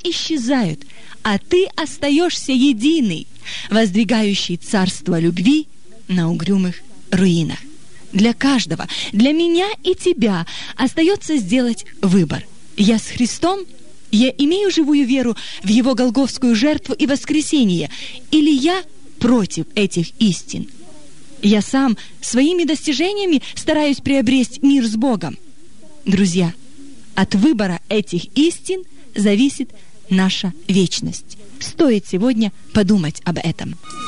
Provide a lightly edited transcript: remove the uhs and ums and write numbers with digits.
исчезают, а ты остаешься единый, воздвигающий царство любви на угрюмых руинах. Для каждого, для меня и тебя остается сделать выбор. Я с Христом, я имею живую веру в Его голгофскую жертву и воскресение, или я против этих истин? Я сам своими достижениями стараюсь приобрести мир с Богом. Друзья, от выбора этих истин зависит наша вечность. Стоит сегодня подумать об этом.